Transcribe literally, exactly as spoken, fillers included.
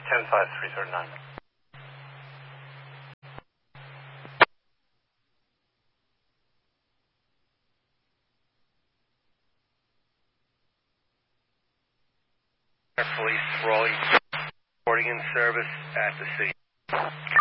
ten five three thirty-nine. Police, Raleigh, reporting in service at the city.